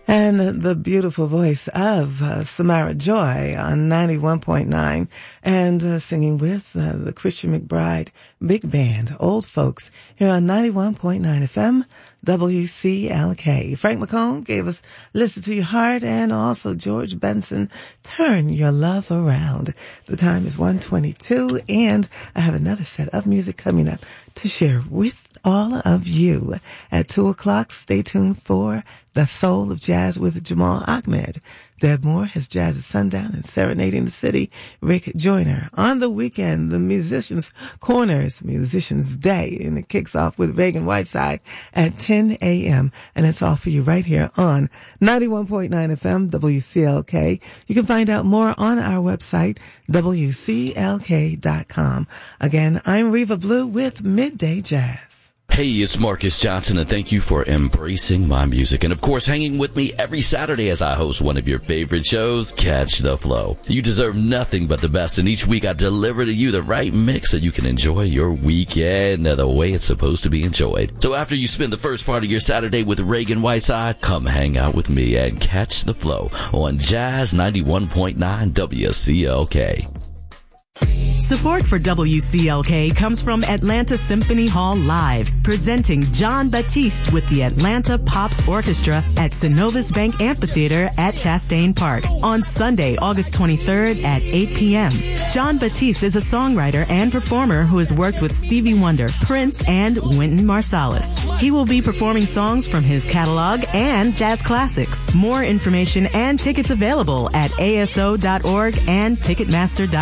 And the beautiful voice of Samara Joy on 91.9 and singing with the Christian McBride Big Band, Old Folks, here on 91.9 FM, WCLK. Frank McComb gave us Listen to Your Heart, and also George Benson, Turn Your Love Around. The time is 1:22, and I have another set of music coming up to share with all of you at 2 o'clock. Stay tuned for The Soul of Jazz with Jamal Ahmed. Deb Moore has Jazz at Sundown and Serenading the City. Rick Joyner. On the weekend, the Musicians Corners, Musicians Day, and it kicks off with Reagan Whiteside at 10 a.m. And it's all for you right here on 91.9 FM, WCLK. You can find out more on our website, WCLK.com. Again, I'm Reva Blue with Midday Jazz. Hey, it's Marcus Johnson, and thank you for embracing my music. And, of course, hanging with me every Saturday as I host one of your favorite shows, Catch the Flow. You deserve nothing but the best, and each week I deliver to you the right mix so you can enjoy your weekend the way it's supposed to be enjoyed. So after you spend the first part of your Saturday with Reagan Whiteside, come hang out with me and Catch the Flow on Jazz 91.9 WCLK. Support for WCLK comes from Atlanta Symphony Hall Live, presenting John Batiste with the Atlanta Pops Orchestra at Synovus Bank Amphitheater at Chastain Park on Sunday, August 23rd at 8 p.m. John Batiste is a songwriter and performer who has worked with Stevie Wonder, Prince, and Wynton Marsalis. He will be performing songs from his catalog and jazz classics. More information and tickets available at aso.org and ticketmaster.com.